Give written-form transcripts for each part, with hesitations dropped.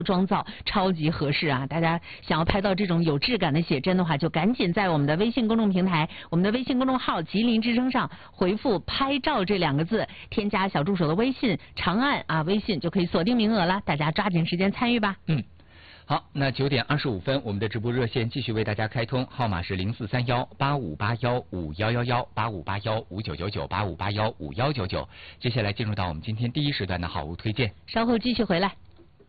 妆造超级合适啊！大家想要拍到这种有质感的写真的话，就赶紧在我们的微信公众平台、我们的微信公众号吉林之声上回复“拍照”这2个字，添加小助手的微信，长按啊微信就可以锁定名额了。大家抓紧时间参与吧。 好，那9点25分，我们的直播热线继续为大家开通，号码是0431-8581-5111，8581-5999，8581-5199。接下来进入到我们今天第一时段的好物推荐， 稍后继续回来。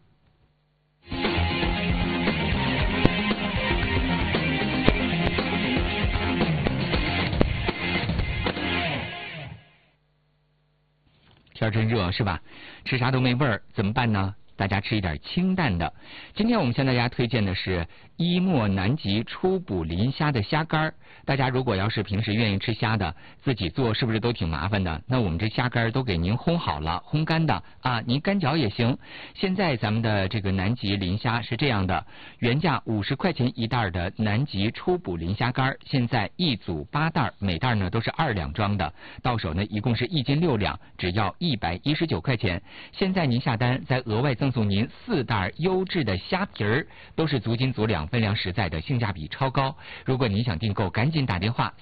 天真热是吧？吃啥都没味儿，怎么办呢？大家吃一点清淡的。今天我们向大家推荐的是伊莫南极初捕磷虾的虾干。大家如果要是平时愿意吃虾的，自己做是不是都挺麻烦的？那我们这虾干都给您烘好了，烘干的啊，您干嚼也行。现在咱们的这个南极磷虾是这样的，原价50块钱一袋的南极初捕磷虾干，现在一组8袋，每袋呢都是2两装的，到手呢一共是1斤6两，只要119块钱。现在您下单再额外赠送您4袋优质的虾皮儿，都是足斤足两，分量实在的，性价比超高。如果您想订购，赶紧打电话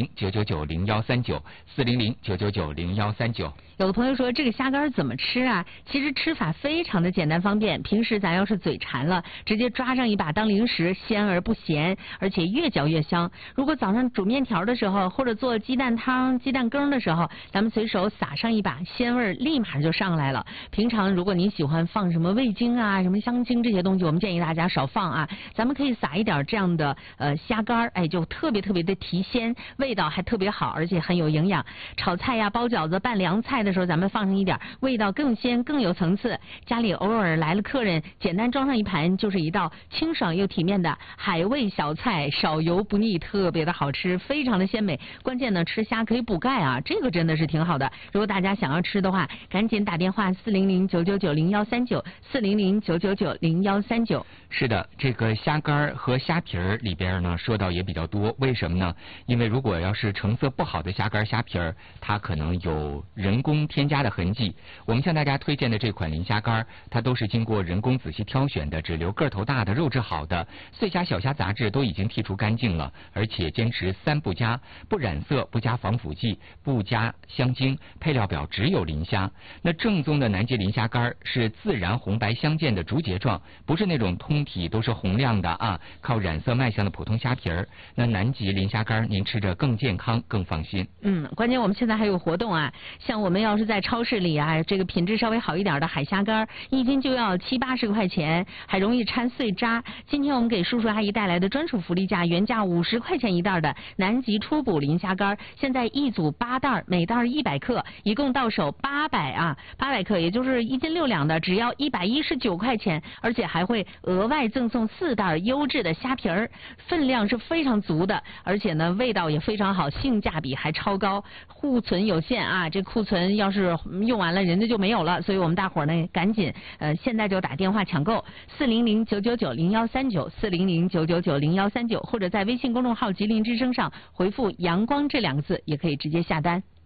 400-999-0139，400-999-0139。 有的朋友说这个虾干怎么吃啊？其实吃法非常的简单方便，平时咱要是嘴馋了，直接抓上一把当零食，鲜而不咸，而且越嚼越香。如果早上煮面条的时候，或者做鸡蛋汤、鸡蛋羹的时候，咱们随手撒上一把，鲜味立马就上来了。平常如果您喜欢放什么味精啊、什么香精这些东西，我们建议大家少放啊。咱们可以撒一点这样的虾干，哎，就特别的提鲜，味道还特别好，而且很有营养。炒菜呀、包饺子、拌凉菜的时候，咱们放上一点，味道更鲜更有层次。家里偶尔来了客人，简单装上一盘，就是一道清爽又体面的海味小菜，少油不腻，特别的好吃，非常的鲜美。关键呢，吃虾可以补钙啊，这个真的是挺好的。如果大家想要吃的话，赶紧打电话400-999-0139，400-999-0139。 是的，这个虾干和虾皮儿里边呢说到也比较多，为什么呢？因为如果要是成色不好的虾干虾皮儿，它可能有人工添加的痕迹。我们向大家推荐的这款磷虾干，它都是经过人工仔细挑选的，只留个头大的、肉质好的，碎虾小虾杂质都已经剔除干净了，而且坚持3不加，不染色，不加防腐剂，不加香精，配料表只有磷虾。那正宗的南极磷虾干是自然红白相间的竹节状，不是那种通体都是红亮的啊，靠染色卖相的普通虾皮儿。那南极磷虾干您吃着更健康更放心。 关键我们现在还有活动啊，像我们要是在超市里啊，这个品质稍微好一点的海虾干，1斤就要70-80块钱，还容易掺碎渣。今天我们给叔叔阿姨带来的专属福利价，原价50块钱一袋的南极初捕磷虾干，现在一组8袋，每袋100克，一共到手800克，也就是1斤6两的，只要119块钱，而且还会额外赠送4袋优质的虾皮儿，分量是非常足的，而且呢味道也非常好，性价比还超高。库存有限啊，这库存要是用完了，人家就没有了，所以我们大伙儿呢赶紧现在就打电话抢购400-999-0139，400-999-0139，或者在微信公众号吉林之声上回复阳光这2个字，也可以直接下单。